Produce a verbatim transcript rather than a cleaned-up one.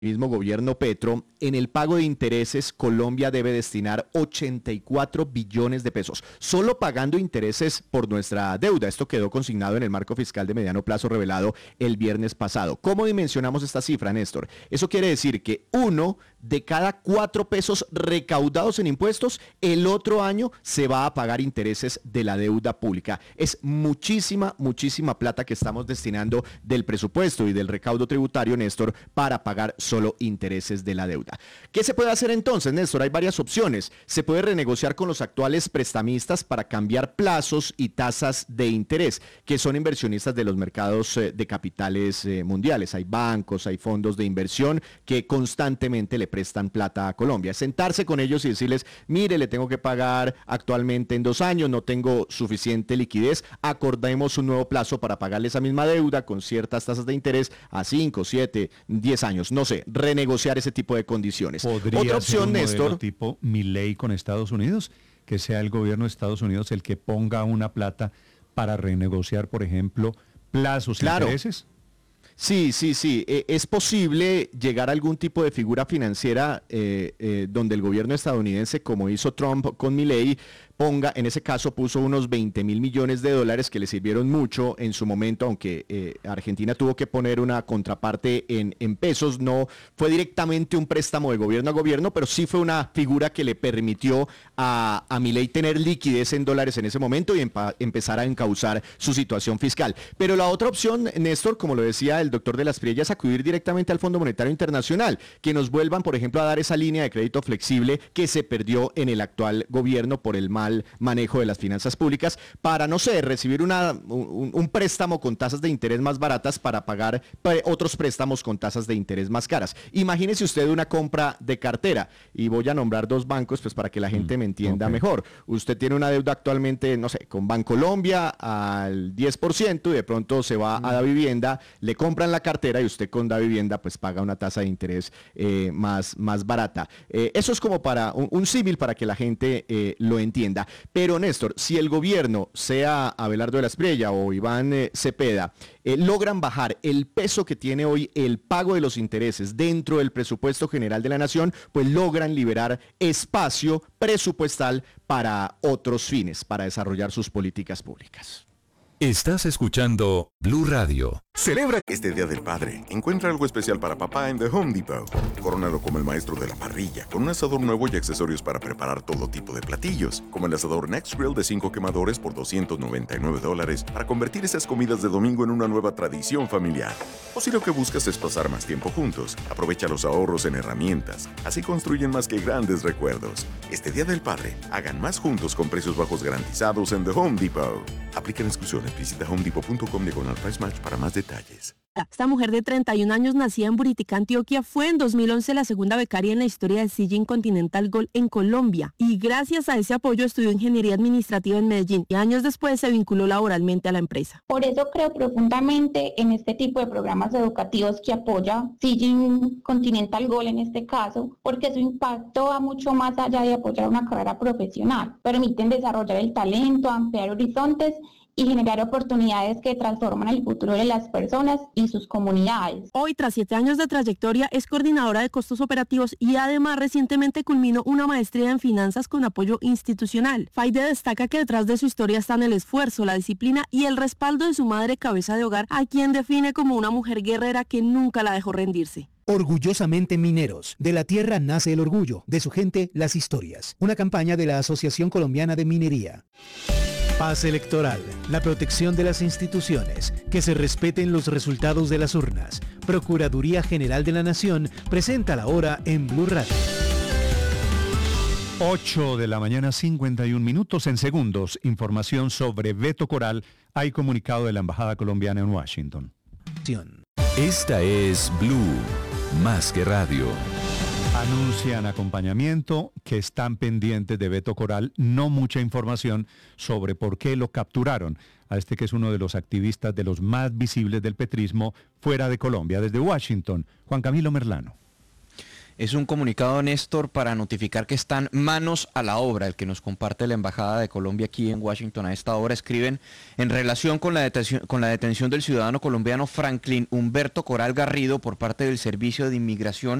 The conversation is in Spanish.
mismo gobierno Petro, en el pago de intereses Colombia debe destinar ochenta y cuatro billones de pesos, solo pagando intereses por nuestra deuda. Esto quedó consignado en el marco fiscal de mediano plazo revelado el viernes pasado. ¿Cómo dimensionamos esta cifra, Néstor? Eso quiere decir que uno de cada cuatro pesos recaudados en impuestos, el otro año se va a pagar intereses de la deuda pública. Es muchísima, muchísima plata que estamos destinando del presupuesto y del recaudo tributario, Néstor, para pagar solo intereses de la deuda. ¿Qué se puede hacer entonces, Néstor? Hay varias opciones. Se puede renegociar con los actuales prestamistas para cambiar plazos y tasas de interés, que son inversionistas de los mercados de capitales mundiales. Hay bancos, hay fondos de inversión que constantemente le prestan plata a Colombia. Sentarse con ellos y decirles, mire, le tengo que pagar actualmente en dos años, no tengo suficiente liquidez, acordemos un nuevo plazo para pagarle esa misma deuda con ciertas tasas de interés a cinco, siete, diez años, no sé, renegociar ese tipo de condiciones. ¿Podría Otra opción, ser un Néstor, modelo tipo Milei con Estados Unidos? Que sea el gobierno de Estados Unidos el que ponga una plata para renegociar, por ejemplo, plazos e claro. intereses. Sí, sí, sí. Eh, es posible llegar a algún tipo de figura financiera eh, eh, donde el gobierno estadounidense, como hizo Trump con Milei, ponga, en ese caso puso unos veinte mil millones de dólares que le sirvieron mucho en su momento, aunque eh, Argentina tuvo que poner una contraparte en, en pesos. No fue directamente un préstamo de gobierno a gobierno, pero sí fue una figura que le permitió a, a Milei tener liquidez en dólares en ese momento y empa, empezar a encauzar su situación fiscal. Pero la otra opción, Néstor, como lo decía el doctor de las Priellas, es acudir directamente al Fondo Monetario Internacional, que nos vuelvan, por ejemplo, a dar esa línea de crédito flexible que se perdió en el actual gobierno por el mal manejo de las finanzas públicas, para, no sé, recibir una, un, un préstamo con tasas de interés más baratas para pagar otros préstamos con tasas de interés más caras. Imagínese usted una compra de cartera, y voy a nombrar dos bancos pues para que la gente me entienda okay. mejor. Usted tiene una deuda actualmente, no sé, con Bancolombia al diez por ciento y de pronto se va mm. a Davivienda, le compran la cartera y usted con Davivienda pues paga una tasa de interés eh, más, más barata. Eh, eso es como para un, un símil para que la gente eh, lo entienda. Pero, Néstor, si el gobierno, sea Abelardo de la Espriella o Iván eh, Cepeda, eh, logran bajar el peso que tiene hoy el pago de los intereses dentro del presupuesto general de la nación, pues logran liberar espacio presupuestal para otros fines, para desarrollar sus políticas públicas. Estás escuchando Blue Radio. Celebra este Día del Padre. Encuentra algo especial para papá en The Home Depot. Corónalo como el maestro de la parrilla, con un asador nuevo y accesorios para preparar todo tipo de platillos, como el asador Next Grill de cinco quemadores por doscientos noventa y nueve dólares, para convertir esas comidas de domingo en una nueva tradición familiar. O si lo que buscas es pasar más tiempo juntos, aprovecha los ahorros en herramientas. Así construyen más que grandes recuerdos. Este Día del Padre, hagan más juntos con precios bajos garantizados en The Home Depot. Aplican exclusiones. Visita home depot punto com diagonal price match para más detalles. Esta mujer de treinta y un años, nacida en Buritica, Antioquia, fue en dos mil once la segunda becaria en la historia de Sijin Continental Gold en Colombia, y gracias a ese apoyo estudió ingeniería administrativa en Medellín y años después se vinculó laboralmente a la empresa. Por eso creo profundamente en este tipo de programas educativos que apoya Sijin Continental Gold en este caso, porque su impacto va mucho más allá de apoyar una carrera profesional. Permiten desarrollar el talento, ampliar horizontes y generar oportunidades que transforman el futuro de las personas y sus comunidades. Hoy, tras siete años de trayectoria, es coordinadora de costos operativos y además recientemente culminó una maestría en finanzas con apoyo institucional. Faide destaca que detrás de su historia están el esfuerzo, la disciplina y el respaldo de su madre cabeza de hogar, a quien define como una mujer guerrera que nunca la dejó rendirse. Orgullosamente mineros. De la tierra nace el orgullo, de su gente las historias. Una campaña de la Asociación Colombiana de Minería. Paz electoral, la protección de las instituciones, que se respeten los resultados de las urnas. Procuraduría General de la Nación presenta la hora en Blue Radio. ocho de la mañana, cincuenta y un minutos. En segundos, información sobre Beto Coral. Hay comunicado de la Embajada Colombiana en Washington. Esta es Blue, más que radio. Anuncian acompañamiento, que están pendientes de Beto Coral. No mucha información sobre por qué lo capturaron, a este que es uno de los activistas de los más visibles del petrismo fuera de Colombia. Desde Washington, Juan Camilo Merlano. Es un comunicado, Néstor, para notificar que están manos a la obra, el que nos comparte la Embajada de Colombia aquí en Washington a esta hora. Escriben: en relación con la detención, con la detención del ciudadano colombiano Franklin Humberto Coral Garrido por parte del Servicio de Inmigración